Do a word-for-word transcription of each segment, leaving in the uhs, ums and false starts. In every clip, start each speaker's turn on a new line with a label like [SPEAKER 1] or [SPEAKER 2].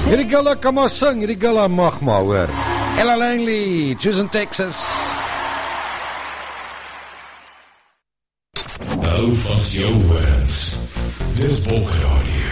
[SPEAKER 1] Hierdie gala kan maar sing, hierdie gala mag maar, hoor. Ella Langley, Houston, Texas.
[SPEAKER 2] Nou vas jou horens. Dis Bokradio.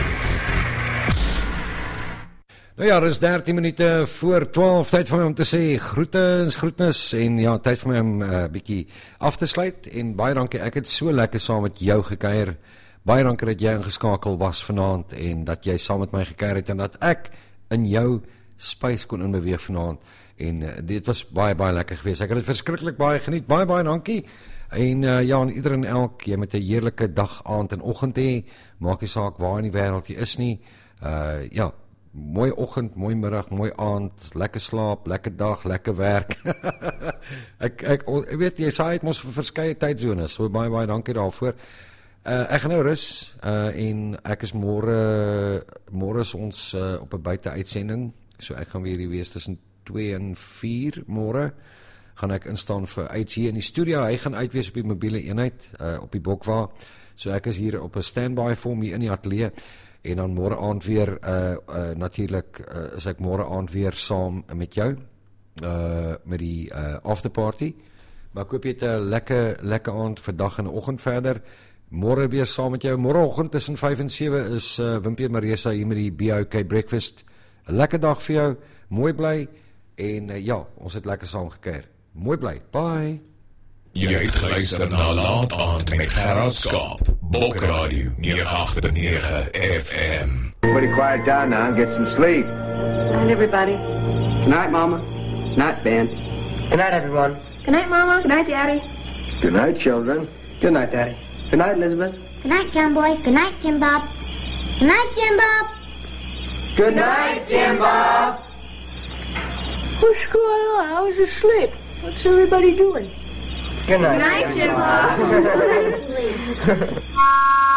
[SPEAKER 1] Nou ja, dis dertien minute voor twaalf, tyd vir my om te sê groetens, groetnis en ja, tyd vir my om 'n uh, bietjie af te sluit en baie dankie, ek het so lekker saam met jou gekuier. Baie dankie dat jy ingeskakel was vanaand en dat jy saam met my gekuier het en dat ek in jou spys kon inbeweeg vanaand en uh, dit was baie baie lekker geweest. Ek het dit verskriklik baie geniet. Baie baie dankie. En uh, ja, en ieder en elk, jy met 'n heerlike dag, aand en oggend hê, maak nie saak waar in die wêreld jy is nie. Uh ja, mooi oggend, mooi middag, mooi aand, lekker slaap, lekker dag, lekker werk. ek ek ek weet jy sê dit mos vir verskeie tydsones. So baie baie dankie daarvoor. Uh, ek gaan nou rus uh, en ek is môre môre is ons uh, op 'n buite-uitsending. So ek gaan weer hier wees tussen twee en vier môre. Gaan ek instaan vir H G in die studio. Hy gaan uitwees op die mobiele eenheid uh, op die Bokwa. So ek is hier op 'n standby vir hom hier in die ateljee en dan môre aand weer uh, uh, natuurlik uh, is ek môre aand weer saam met jou uh, met die uh, afterparty. Maar ek hoop jy het 'n lekker lekker aand vandag en oggend verder. Môre weer saam met jou. Môreoggend tussen vyf en sewe is uh, Wimpie en Marisa hier met die B O K breakfast. 'n Lekker dag vir jou. Mooi bly en uh, ja, ons het lekker saam gekuier. Mooi bly. Bye.
[SPEAKER 2] Jy het geluister na Laat Aand met Gerard Skaap. Bokradio nege agt nege F M.
[SPEAKER 3] Everybody quiet down now and get some sleep.
[SPEAKER 4] Good night, everybody.
[SPEAKER 3] Good night, Mama. Good night, Ben.
[SPEAKER 5] Good night, everyone.
[SPEAKER 4] Good night, Mama. Good night, Daddy.
[SPEAKER 3] Good night, children.
[SPEAKER 5] Good night, Daddy. Good night, Elizabeth.
[SPEAKER 6] Good night, John Boy. Good night, Jim Bob. Good night, Jim Bob.
[SPEAKER 5] Good night, Jim Bob.
[SPEAKER 4] What's going on? I was asleep. What's everybody doing?
[SPEAKER 5] Good night,
[SPEAKER 4] Good night, Jim Bob.
[SPEAKER 6] Go to sleep.